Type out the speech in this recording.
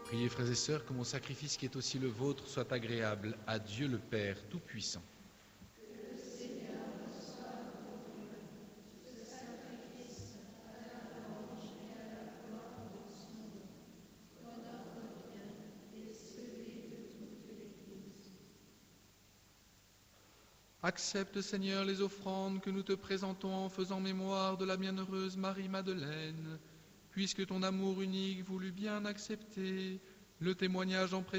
Priez, frères et sœurs, que mon sacrifice qui est aussi le vôtre soit agréable à Dieu le Père Tout-Puissant. Accepte, Seigneur, les offrandes que nous te présentons en faisant mémoire de la bienheureuse Marie-Madeleine, puisque ton amour unique voulut bien accepter le témoignage en présence